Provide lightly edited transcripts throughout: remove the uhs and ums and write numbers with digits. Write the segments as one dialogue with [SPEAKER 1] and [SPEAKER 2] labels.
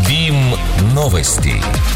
[SPEAKER 1] БИМ новости.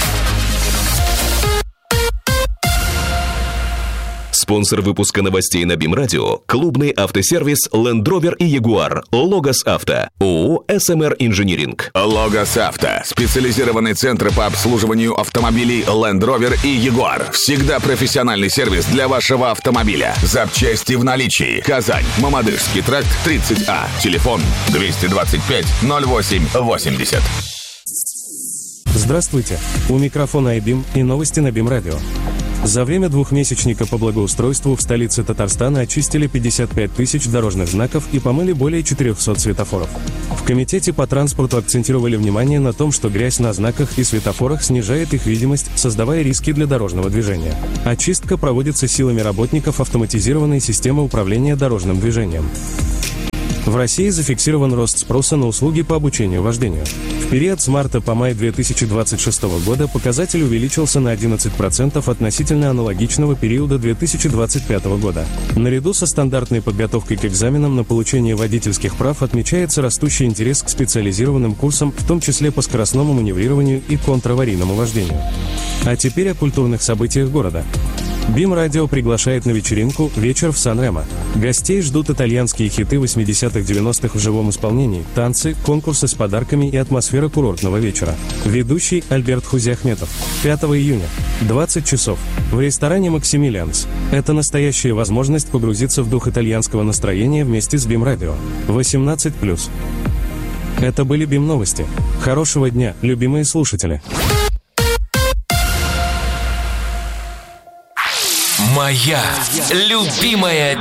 [SPEAKER 1] Спонсор выпуска новостей на БИМ Радио – клубный автосервис Land Rover и Jaguar, Logos Auto, ООО «СМР Инжиниринг».
[SPEAKER 2] Logos Auto – специализированный центр по обслуживанию автомобилей Land Rover и Jaguar. Всегда профессиональный сервис для вашего автомобиля. Запчасти в наличии. Казань, Мамадышский тракт, 30А. Телефон 225 08 80.
[SPEAKER 3] Здравствуйте! У микрофона iBIM и новости на БИМ Радио. За время двухмесячника по благоустройству в столице Татарстана очистили 55 тысяч дорожных знаков и помыли более 400 светофоров. В Комитете по транспорту акцентировали внимание на том, что грязь на знаках и светофорах снижает их видимость, создавая риски для дорожного движения. Очистка проводится силами работников автоматизированной системы управления дорожным движением. В России зафиксирован рост спроса на услуги по обучению вождению. В период с марта по май 2026 года показатель увеличился на 11% относительно аналогичного периода 2025 года. Наряду со стандартной подготовкой к экзаменам на получение водительских прав отмечается растущий интерес к специализированным курсам, в том числе по скоростному маневрированию и контраварийному вождению. А теперь о культурных событиях города. БИМ Радио приглашает на вечеринку «Вечер в Сан-Ремо». Гостей ждут итальянские хиты 80-х-90-х в живом исполнении, танцы, конкурсы с подарками и атмосфера курортного вечера. Ведущий Альберт Хузиахметов. 5 июня, 20 часов, в ресторане «Максимилианс». Это настоящая возможность погрузиться в дух итальянского настроения вместе с БИМ Радио. 18+. Это были БИМ новости. Хорошего дня, любимые слушатели.
[SPEAKER 1] Моя любимая